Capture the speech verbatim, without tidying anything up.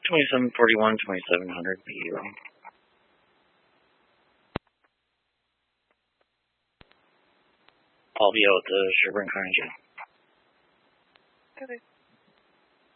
twenty-seven forty-one, twenty-seven hundred P U. I'll be out at the Sherburne Carnegie. Okay.